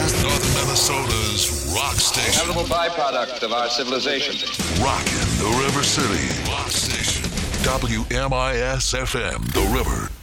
Northern Minnesota's rock station. Inevitable byproduct of our civilization. Rockin' the River City. Rock station. WMIS FM, The River.